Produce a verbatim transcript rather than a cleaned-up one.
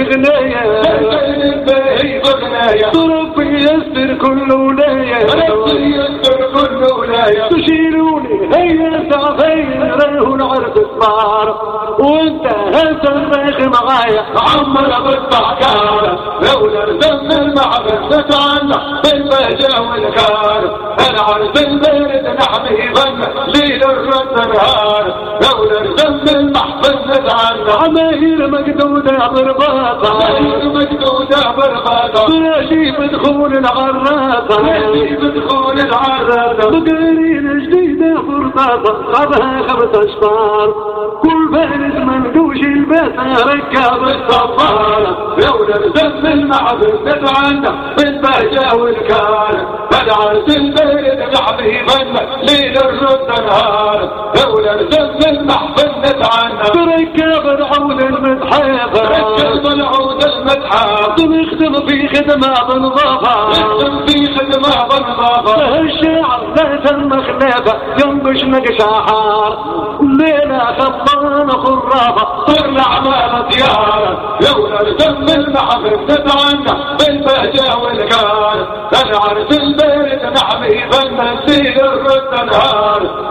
بغنايا سجل به بغنايا ربي يسر كل ولاية ربي يسر كل ولاية تشيلوني هيا سعفين راه العرس صار وانت هالصريخ معايا عمر بالطعكار لولا الدم المعبد نتعنى بالبهجة والكار العرس البارد نحمي فن ليل الرد نهار لولا الدم المحفل نتعنى عماهير مقدودة برباطة عماهير مقدودة برباطة فراشي بدخول العراسة فراشي بدخول العراسة مقارين جديدة فرطاطة خذها خمس اشطار كل فارس منقوش الباسة ركاب الصفارة لولا الدم المعبد نتعنى بالبهجة والكار العرس البارد نحمي فن ليل الرد نهار لولا الدم المحفل نتعنى ركاب العود المتحافة ركب العود المتحف نخدم في خدمة بنظافة نخدم في خدمة بنظافة الشعر ذات المخلافة ينبش نقش حار ليلة خبان خرافة طلع مال ديارة لولا الدم المحفل نتعنى بالبهجة والكار العرس البارد نحمي فن ليل الرد نهار